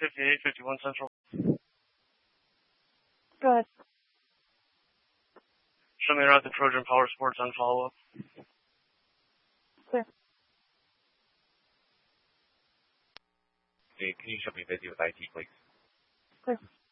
5851 Central. Go ahead. Show me around the Trojan Power Sports on follow-up. Clear. Hey, can you show me video with IT, please? Clear.